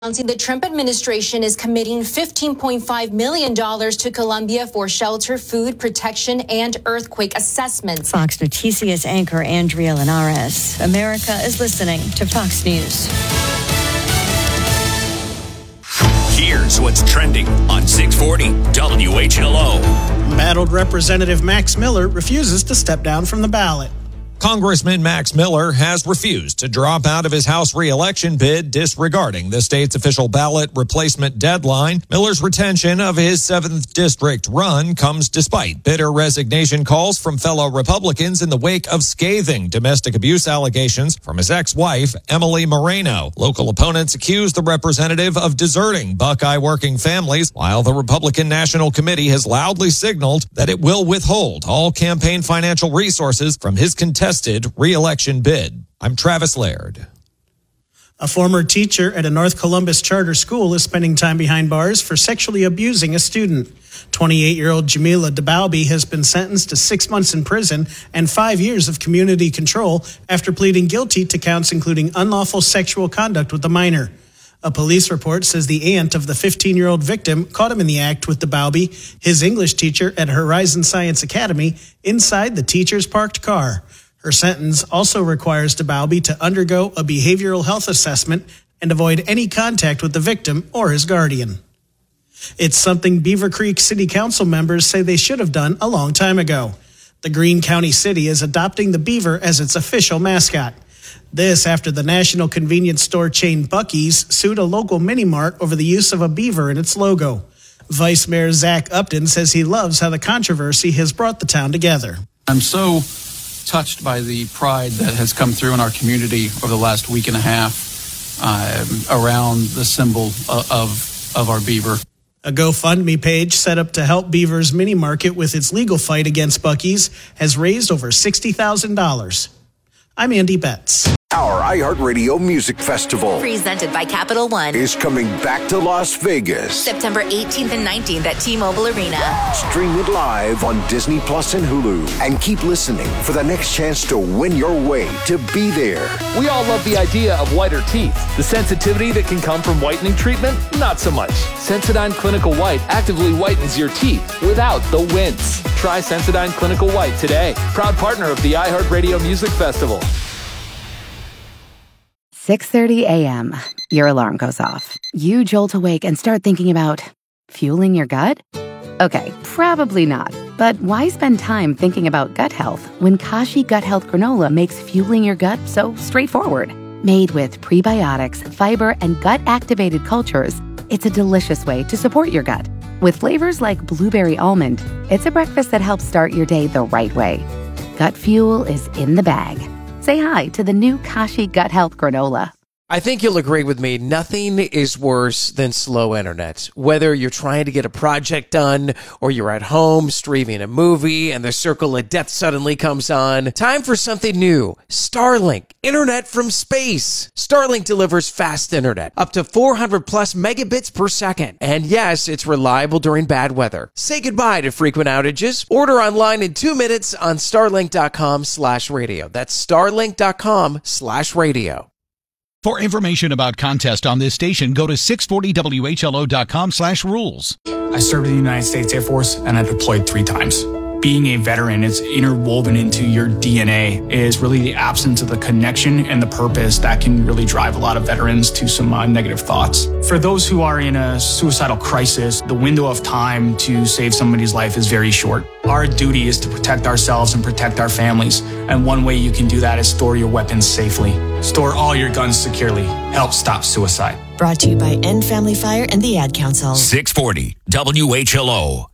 Announcing the Trump administration is committing $15.5 million to Colombia for shelter, food protection, and earthquake assessments. Fox Noticias anchor Andrea Linares. America is listening to Fox News. Here's what's trending on 640 WHLO. Embattled Representative Max Miller refuses to step down from the ballot. Congressman Max Miller has refused to drop out of his House re-election bid, disregarding the state's official ballot replacement deadline. Miller's retention of his 7th district run comes despite bitter resignation calls from fellow Republicans in the wake of scathing domestic abuse allegations from his ex-wife, Emily Moreno. Local opponents accuse the representative of deserting Buckeye working families, while the Republican National Committee has loudly signaled that it will withhold all campaign financial resources from his contested re-election bid. I'm Travis Laird. A former teacher at a North Columbus charter school is spending time behind bars for sexually abusing a student. 28-year-old Jamila DeBalby has been sentenced to 6 months in prison and 5 years of community control after pleading guilty to counts including unlawful sexual conduct with a minor. A police report says the aunt of the 15-year-old victim caught him in the act with DeBalby, his English teacher at Horizon Science Academy, inside the teacher's parked car. Her sentence also requires DeBalby to undergo a behavioral health assessment and avoid any contact with the victim or his guardian. It's something Beaver Creek City Council members say they should have done a long time ago. The Greene County City is adopting the beaver as its official mascot. This after the national convenience store chain Buc-ee's sued a local mini-mart over the use of a beaver in its logo. Vice Mayor Zach Upton says he loves how the controversy has brought the town together. I'm so touched by the pride that has come through in our community over the last week and a half around the symbol of our beaver. A GoFundMe page set up to help Beaver's mini market with its legal fight against Buc-ee's has raised over $60,000. I'm Andy Betts. Our iHeartRadio Music Festival, presented by Capital One, is coming back to Las Vegas. September 18th and 19th at T-Mobile Arena. Stream it live on Disney Plus and Hulu. And keep listening for the next chance to win your way to be there. We all love the idea of whiter teeth. The sensitivity that can come from whitening treatment, not so much. Sensodyne Clinical White actively whitens your teeth without the wince. Try Sensodyne Clinical White today. Proud partner of the iHeartRadio Music Festival. 6:30 a.m. Your alarm goes off. You jolt awake and start thinking about fueling your gut? Okay, probably not. But why spend time thinking about gut health when Kashi Gut Health Granola makes fueling your gut so straightforward? Made with prebiotics, fiber, and gut-activated cultures, it's a delicious way to support your gut. With flavors like blueberry almond, it's a breakfast that helps start your day the right way. Gut fuel is in the bag. Say hi to the new Kashi Gut Health Granola. I think you'll agree with me. Nothing is worse than slow internet. Whether you're trying to get a project done or you're at home streaming a movie and the circle of death suddenly comes on. Time for something new. Starlink. Internet from space. Starlink delivers fast internet. Up to 400 plus megabits per second. And yes, it's reliable during bad weather. Say goodbye to frequent outages. Order online in 2 minutes on starlink.com/radio. That's starlink.com/radio. For information about contests on this station, go to 640WHLO.com/rules. I served in the United States Air Force and I deployed 3 times. Being a veteran, it's interwoven into your DNA. It is really the absence of the connection and the purpose that can really drive a lot of veterans to some negative thoughts. For those who are in a suicidal crisis, the window of time to save somebody's life is very short. Our duty is to protect ourselves and protect our families. And one way you can do that is store your weapons safely. Store all your guns securely. Help stop suicide. Brought to you by End Family Fire and the Ad Council. 640 WHLO.